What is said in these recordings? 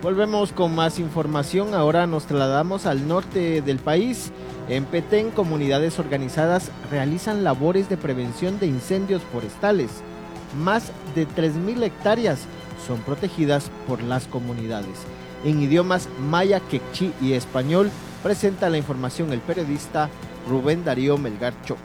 Volvemos con más información. Ahora nos trasladamos al norte del país. En Petén, comunidades organizadas realizan labores de prevención de incendios forestales. Más de 3.000 hectáreas son protegidas por las comunidades. En idiomas maya, quechí y español, presenta la información el periodista Rubén Darío Melgar Choc.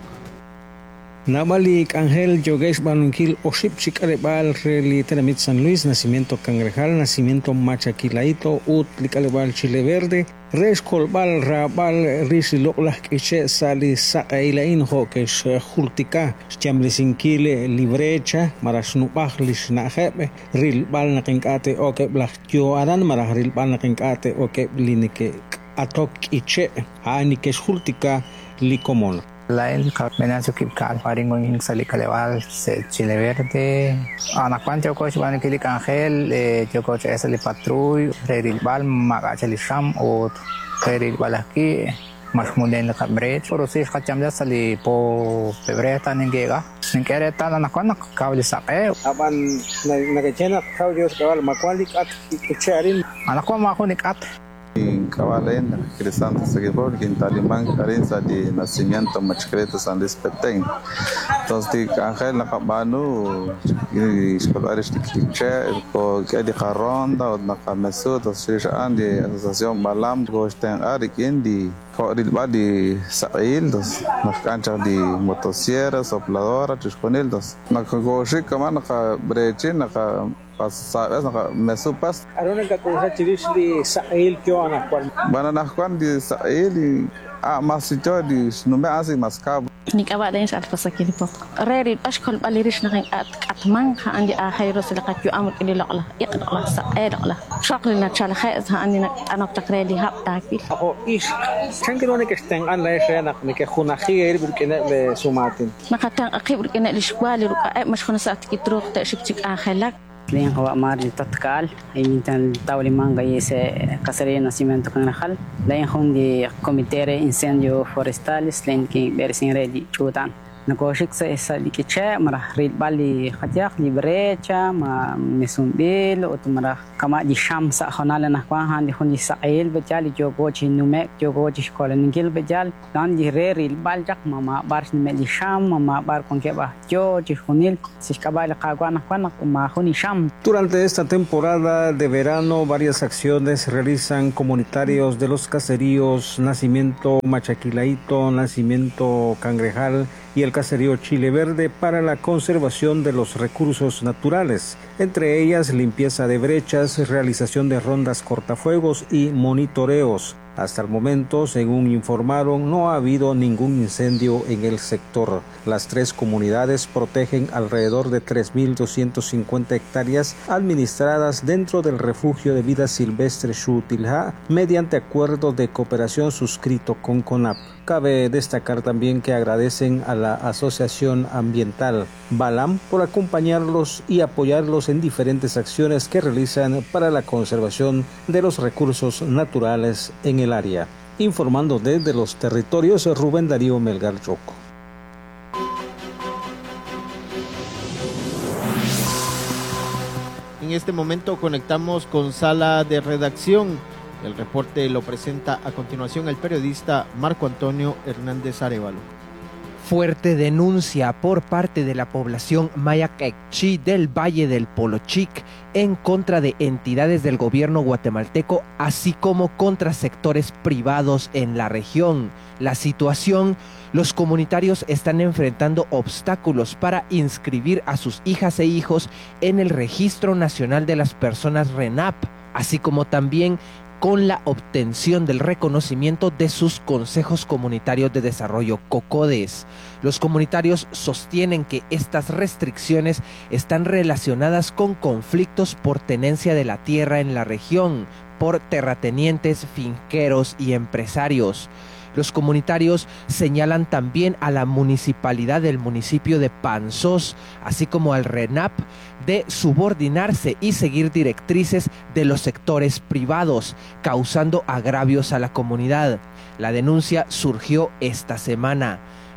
Namalik Ángel Yogesh Banunquil Oshipchik Arebal Reliteramit San Luis, nacimiento Cangrejal, nacimiento Machaquilaito, Utlicalebal Chile Verde, Resh Colbal Rabal Rishiloklah Kiche Sali Sakailain Hokesh Hultika, Chamblisinquile Librecha, Marashnubach Lishnahebe, Rilbal Nakinkate Oke Blachio Aran Marah Rilbal Nakinkate Oke Blinike Atok Iche, Anikesh Hultika Likomon. Lain menanso kipkal paringon yung sa Likalewal sa Chile Verde nakwan ko si Banang Kilik Angel ko sa Esali Patruy Rerilbal Makachali Sham o Rerilbalaki mas munden na kabret pero si kacamda sali po Pebreta ningega ningkereta na nakwan nakawli sake Aban nagachena kawli kawal makwalik at icharin anakwa makunik at Kawalain, Crisanto Seguidor, Quintalimán, Carinza de Nacimiento, Machicreta, San Luis Petén. Entonces, Ángel Nakabanu, escolares de Quiché, que de Caronda, o Nakamesu, de Asociación Balam, Gosten Arikin, de Corilba de Sail, las canchas de motosierras, sopladoras, chisconildos. Nakagoshik, Manaka Brechin, Naka. Sabes me supas Arona ka kung sa chilis di Sail kyo anakwan bana nakwan di Sail masito di nume asi maskab Nikaba din sa alpasakili po. Reri ashkol balirish na at atmang ha andi ahayro sila katyo amot ililakla iqla sa edakla. Shakli na chala khayz ha andi anak takreli hap takil. Ako ish chankino ne kesteng an la yesha nak ne ke khuna khir burkina le sumatin. Nakatang akib burkina li shwali ruka ay mas khuna sa tikitruq ta shiktik akhalak. Lain hawa marji tatkal ay mintan tawli manga yese Caserío Nacimiento Cangrejal lain hundi comitere incendio forestales lain ki bersin redi chutan nakoshik sa esa dikiche marah rid bali khatiak librecha ma mesumbil o tumara kama di sham sa khonala nakwa handi hundi sail bejali jogo chinume jogo chikola ningil bejal dan di rid bal jak mama bar me di sham mama bar konke ba jo chihunil siskabal qagwa nakwa ma huni sham. Durante esta temporada de verano, varias acciones realizan comunitarios de los caseríos Nacimiento Machaquilaito, Nacimiento Cangrejal y el caserío Chile Verde para la conservación de los recursos naturales, entre ellas limpieza de brechas, realización de rondas cortafuegos y monitoreos. Hasta el momento, según informaron, no ha habido ningún incendio en el sector. Las tres comunidades protegen alrededor de 3.250 hectáreas administradas dentro del refugio de vida silvestre Xutilja mediante acuerdo de cooperación suscrito con CONAP. Cabe destacar también que agradecen a la Asociación Ambiental Balam por acompañarlos y apoyarlos en diferentes acciones que realizan para la conservación de los recursos naturales en el área. Informando desde los territorios, Rubén Darío Melgar Choco. En este momento conectamos con sala de redacción. El reporte lo presenta a continuación el periodista Marco Antonio Hernández Arevalo. Fuerte denuncia por parte de la población maya quechí del Valle del Polochic en contra de entidades del gobierno guatemalteco, así como contra sectores privados en la región. La situación, los comunitarios están enfrentando obstáculos para inscribir a sus hijas e hijos en el Registro Nacional de las Personas RENAP, así como también con la obtención del reconocimiento de sus consejos comunitarios de desarrollo COCODES. Los comunitarios sostienen que estas restricciones están relacionadas con conflictos por tenencia de la tierra en la región, por terratenientes, finqueros y empresarios. Los comunitarios señalan también a la municipalidad del municipio de Panzós, así como al RENAP, de subordinarse y seguir directrices de los sectores privados, causando agravios a la comunidad. La denuncia surgió esta semana.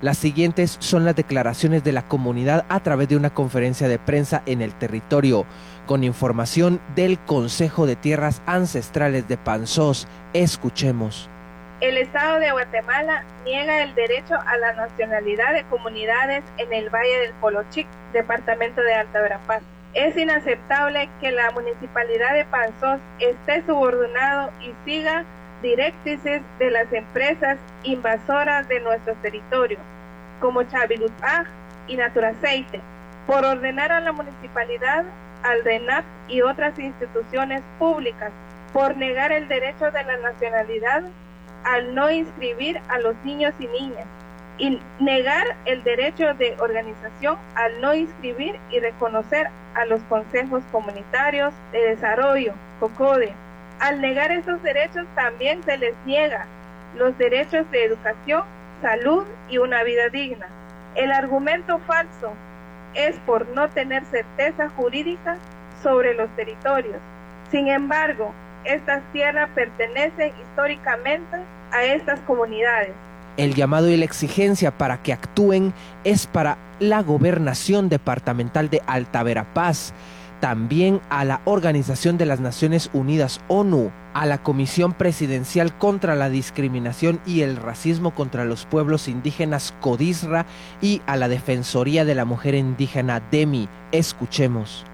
Las siguientes son las declaraciones de la comunidad a través de una conferencia de prensa en el territorio, con información del Consejo de Tierras Ancestrales de Panzós. Escuchemos. El Estado de Guatemala niega el derecho a la nacionalidad de comunidades en el Valle del Polochic, departamento de Alta Verapaz. Es inaceptable que la municipalidad de Panzós esté subordinado y siga directrices de las empresas invasoras de nuestro territorio, como Chavilutpaj y Naturaceite, por ordenar a la municipalidad, al RENAP y otras instituciones públicas, por negar el derecho de la nacionalidad al no inscribir a los niños y niñas, y negar el derecho de organización al no inscribir y reconocer a los consejos comunitarios de desarrollo, COCODE. Al negar esos derechos también se les niega los derechos de educación, salud y una vida digna. El argumento falso es por no tener certeza jurídica sobre los territorios. Sin embargo, estas tierras pertenecen históricamente a estas comunidades. El llamado y la exigencia para que actúen es para la Gobernación Departamental de Alta Verapaz, también a la Organización de las Naciones Unidas ONU, a la Comisión Presidencial contra la Discriminación y el Racismo contra los Pueblos Indígenas CODISRA y a la Defensoría de la Mujer Indígena DEMI. Escuchemos.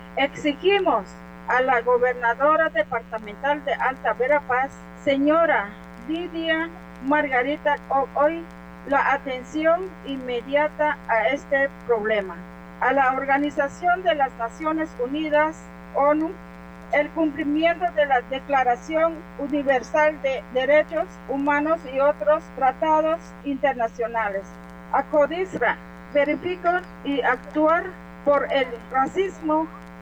Exigimos a la Gobernadora Departamental de Alta Verapaz, señora Lidia Margarita Ocoy, la atención inmediata a este problema. A la Organización de las Naciones Unidas, ONU, el cumplimiento de la Declaración Universal de Derechos Humanos y otros tratados internacionales. A CODISRA, verificar y actuar por el racismo